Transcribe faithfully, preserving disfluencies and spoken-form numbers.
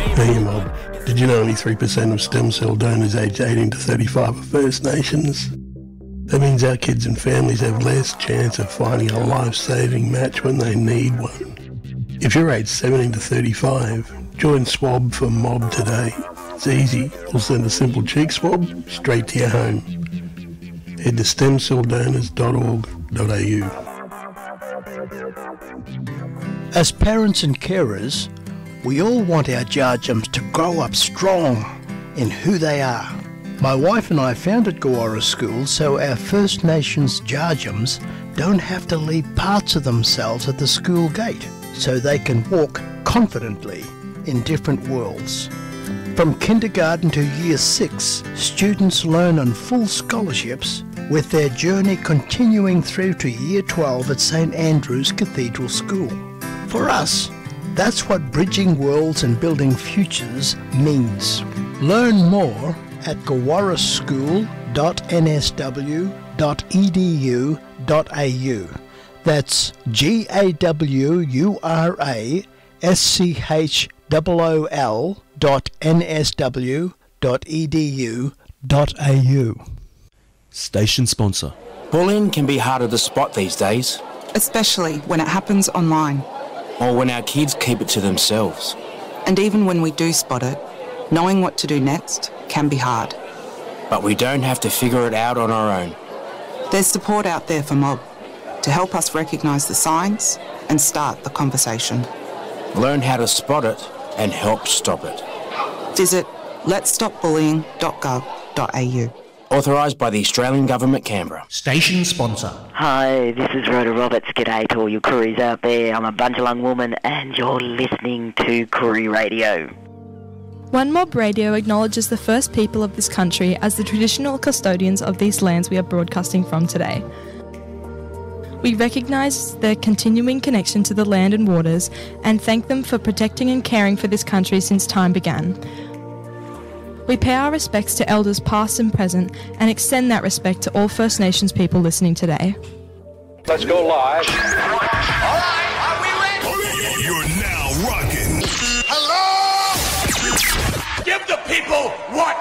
Hey Mob, did you know only three percent of stem cell donors aged eighteen to thirty-five are First Nations? That means our kids and families have less chance of finding a life-saving match when they need one. If you're aged seventeen to thirty-five, join Swab for Mob today. It's easy. We'll send a simple cheek swab straight to your home. Head to stem cell donors dot org dot a u. As parents and carers, we all want our Jarjums to grow up strong in who they are. My wife and I founded Gawara School so our First Nations Jarjums don't have to leave parts of themselves at the school gate, so they can walk confidently in different worlds. From kindergarten to year six, students learn on full scholarships, with their journey continuing through to year twelve at St Andrew's Cathedral School. For us, that's what bridging worlds and building futures means. Learn more at gawara school dot n s w dot e d u dot a u. That's G A W U R A S C H O O L dot N S W dot E D U dot A U. Station sponsor. Bullying can be harder to spot these days. Especially when it happens online. Or when our kids keep it to themselves. And even when we do spot it, knowing what to do next can be hard. But we don't have to figure it out on our own. There's support out there for Mob to help us recognise the signs and start the conversation. Learn how to spot it and help stop it. Visit lets stop bullying dot gov dot a u. Authorised by the Australian Government, Canberra. Station sponsor. Hi, this is Rhoda Roberts. G'day to all you Kooris out there. I'm a Bundjalung woman and you're listening to Koori Radio. One Mob Radio acknowledges the first people of this country as the traditional custodians of these lands we are broadcasting from today. We recognise their continuing connection to the land and waters and thank them for protecting and caring for this country since time began. We pay our respects to elders past and present and extend that respect to all First Nations people listening today. Let's go live. All right, are we ready? You're now rocking. Hello? Give the people what